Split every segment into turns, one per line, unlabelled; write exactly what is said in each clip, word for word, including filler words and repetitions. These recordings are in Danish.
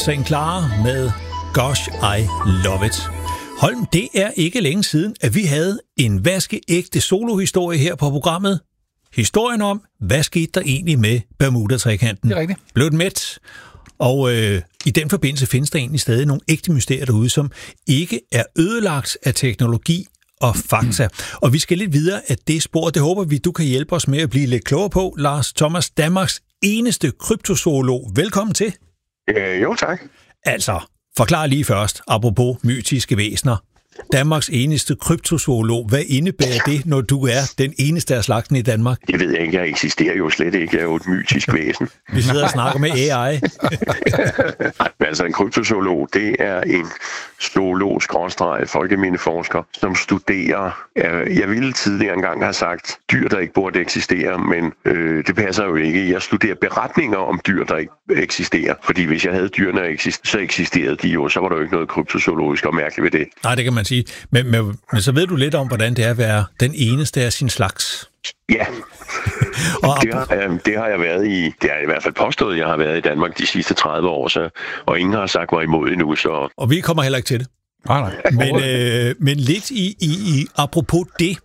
Saint Clara med Gosh, I Love It. Holm, det er ikke længe siden, at vi havde en vaskeægte solohistorie her på programmet. Historien om, hvad skete der egentlig med Bermuda-trekanten?
Det er rigtigt.
Blev den mæt? Og øh, i den forbindelse findes der egentlig stadig nogle ægte mysterier derude, som ikke er ødelagt af teknologi og fakta. Og vi skal lidt videre af det spor. Det håber vi, du kan hjælpe os med at blive lidt klogere på. Lars Thomas, Danmarks eneste kryptozoolog. Velkommen til.
Øh, jo, tak.
Altså, forklar lige først, apropos mytiske væsener. Danmarks eneste kryptozoolog. Hvad indebærer det, når du er den eneste af slagten i Danmark?
Det ved jeg ikke. Jeg eksisterer jo slet ikke. Jeg er jo et mytisk væsen.
Vi sidder og snakker med A I.
Altså, en kryptozoolog, det er en zoolog-folkemindeforsker, som studerer... Jeg ville tidligere engang have sagt dyr, der ikke burde eksistere, men øh, det passer jo ikke. Jeg studerer beretninger om dyr, der ikke eksisterer. Fordi hvis jeg havde dyrene, så eksisterede de jo, så var der jo ikke noget kryptozoologisk og mærkeligt ved det.
Nej, det kan man sige. Men, men, men så ved du lidt om, hvordan det er at være den eneste af sin slags.
Ja, og det, har, øh, det har jeg været i, det har i hvert fald påstået, jeg har været i Danmark de sidste tredive år, så, og ingen har sagt mig imod endnu. Så.
Og vi kommer heller ikke til det.
Nej, nej.
Men, øh, men lidt i, i, i apropos det,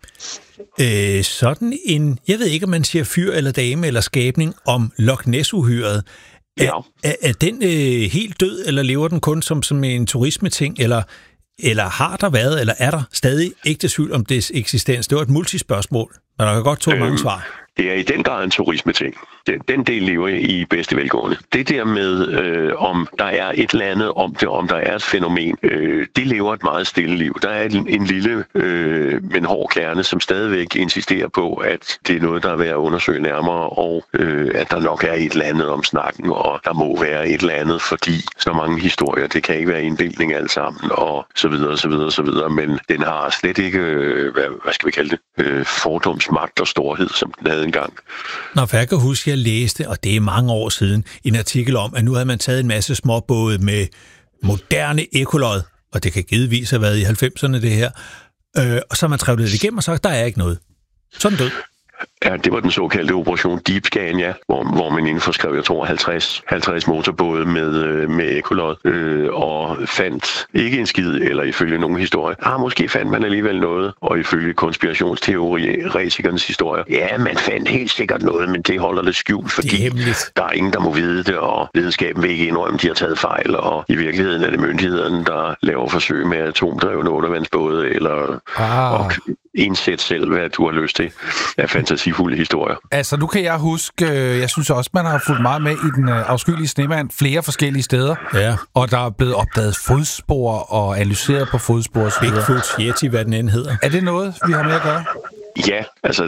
øh, sådan en, jeg ved ikke, om man siger fyr eller dame eller skabning om Loch Ness-uhyret. Er,
ja.
er, er den øh, helt død, eller lever den kun som, som en turismeting, eller... Eller har der været, eller er der stadig ægte tvivl om dets eksistens? Det var et multispørgsmål, men der kan godt tage øhm, mange svar.
Det er i den grad en turismeting. Den, den del lever i bedste velgående. Det der med, øh, om der er et eller andet om det, om der er et fænomen, øh, det lever et meget stille liv. Der er en, en lille, øh, men hård kerne, som stadigvæk insisterer på, at det er noget, der er værd at undersøge nærmere, og øh, at der nok er et eller andet om snakken, og der må være et eller andet, fordi så mange historier, det kan ikke være indbildning alt sammen, og så videre, så videre, så videre, men den har slet ikke, øh, hvad, hvad skal vi kalde det, øh, fordomsmagt og storhed, som den havde engang.
Nå, for jeg kan huske, jeg læste, og det er mange år siden, en artikel om, at nu havde man taget en masse småbåde med moderne ekkolod, og det kan givetvis have været i halvfemserne det her, øh, og så har man trævlet det igennem og sagt, der er ikke noget. Sådan død.
Ja, det var den såkaldte Operation Deep Scan, ja, hvor, hvor man inden for skrev, jeg tror, halvtreds, halvtreds motorbåde med, med ekkolod, øh, og fandt ikke en skid, eller ifølge nogle historier. Ah, måske fandt man alligevel noget, og ifølge konspirationsteoretikernes historie. Ja, man fandt helt sikkert noget, men det holder det skjult, fordi det der er ingen, der må vide det, og videnskaben vil ikke indrømme, de har taget fejl, og i virkeligheden er det myndighederne, der laver forsøg med atomdrevne undervandsbåde, eller ah. og indsæt selv, hvad du har lyst til af fantasifulde historier.
Altså, nu kan jeg huske, jeg synes også, man har fulgt meget med i den afskyelige snemand flere forskellige steder,
ja.
Og der er blevet opdaget fodspor og analyseret på fodspor.
Bigfoot, Yeti, hvad den end hedder.
Er det noget, vi har med at gøre?
Ja, altså,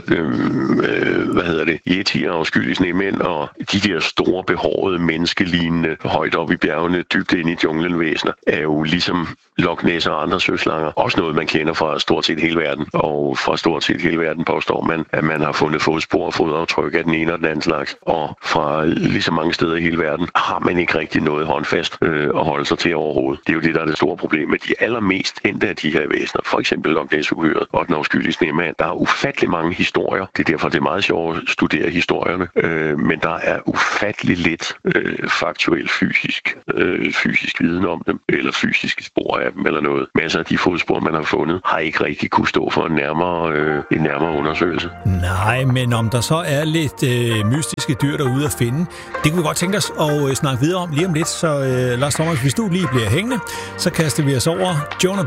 øh, hvad hedder det, yetier og afskyelige snemænd, og de der store, behårede, menneskelignende, højt op i bjergene, dybt ind i junglen væsener, er jo ligesom Loch Ness og andre søslanger. Også noget, man kender fra stort set hele verden, og fra stort set hele verden påstår man, at man har fundet fodspor og fodaftryk af den ene og den anden slags. Og fra lige så mange steder i hele verden har man ikke rigtig noget håndfast øh, at holde sig til overhovedet. Det er jo det, der er det store problem med de allermest kendte af de her væsener. For eksempel Loch Ness-uhyret og den afskyelige snemand. Der er ufattelig mange historier. Det er derfor, det er meget sjovt at studere historierne. Øh, men der er ufattelig lidt øh, faktuel fysisk, øh, fysisk viden om dem, eller fysiske spor af dem, eller noget. Masser af de fodspor, man har fundet, har ikke rigtig kunne stå for en nærmere, øh, en nærmere undersøgelse.
Nej, men om der så er lidt øh, mystiske dyr derude at finde, det kunne vi godt tænke os at øh, snakke videre om lige om lidt. Så øh, Lars Thomas, hvis du lige bliver hængende, så kaster vi os over Jonah